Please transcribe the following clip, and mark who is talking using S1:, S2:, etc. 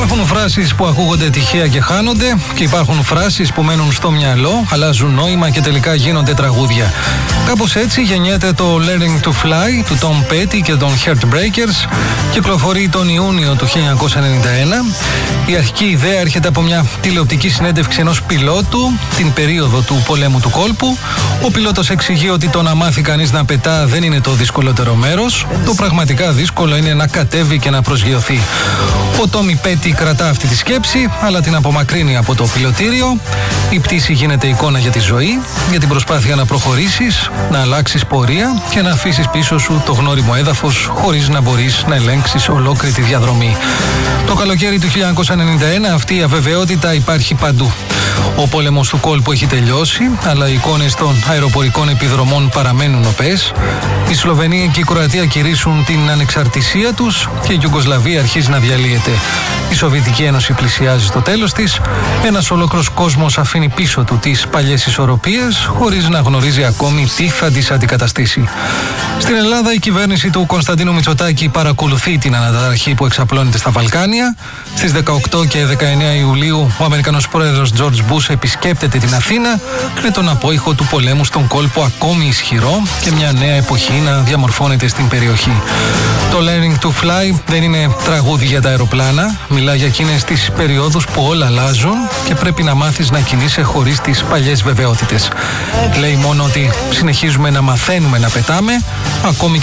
S1: Υπάρχουν φράσεις που ακούγονται τυχαία και χάνονται, και υπάρχουν φράσεις που μένουν στο μυαλό, αλλάζουν νόημα και τελικά γίνονται τραγούδια. Κάπως έτσι γεννιέται το Learning to Fly του Tom Petty και των Heartbreakers. Κυκλοφορεί τον Ιούνιο του 1991. Η αρχική ιδέα έρχεται από μια τηλεοπτική συνέντευξη ενός πιλότου την περίοδο του πολέμου του κόλπου. Ο πιλότος εξηγεί ότι το να μάθει κανείς να πετά δεν είναι το δυσκολότερο μέρος. Το πραγματικά δύσκολο είναι να κατέβει και να προσγειωθεί. Ο Τόμι Πέτι κρατά αυτή τη σκέψη, αλλά την απομακρύνει από το πιλωτήριο. Η πτήση γίνεται εικόνα για τη ζωή, για την προσπάθεια να προχωρήσεις, να αλλάξεις πορεία και να αφήσεις πίσω σου το γνώριμο έδαφος, χωρίς να μπορείς να ελέγξεις ολόκληρη τη διαδρομή. Το καλοκαίρι του 1991 αυτή η αβεβαιότητα υπάρχει παντού. Ο πόλεμος του κόλπου έχει τελειώσει, αλλά οι εικόνες των αεροπορικών επιδρομών παραμένουν οπές. Η Σλοβενία και η Κροατία κηρύσσουν την ανεξαρτησία τους και η Ιουγκοσλαβία αρχίζει να διαλύεται. Η Σοβιετική Ένωση πλησιάζει στο τέλος της. Ένας ολόκληρος κόσμος αφήνει πίσω του τις παλιές ισορροπίες, χωρίς να γνωρίζει ακόμη τι θα τις αντικαταστήσει. Στην Ελλάδα, η κυβέρνηση του Κωνσταντίνου Μητσοτάκη παρακολουθεί την αναταραχή που εξαπλώνεται στα Βαλκάνια. Στις 18 και 19 Ιουλίου, ο Αμερικανός πρόεδρος Τζορτζ Μπούς επισκέπτεται την Αθήνα με τον απόϊχο του πολέμου στον κόλπο ακόμη ισχυρό και μια νέα εποχή να διαμορφώνεται στην περιοχή. Το Learning to Fly δεν είναι τραγούδι για τα αεροπλάνα. Μιλά για εκείνες τις περιόδους που όλα αλλάζουν και πρέπει να μάθεις να κινείσαι χωρίς τις παλιές βεβαιότητες. Λέει μόνο ότι συνεχίζουμε να μαθαίνουμε να πετάμε, ακόμη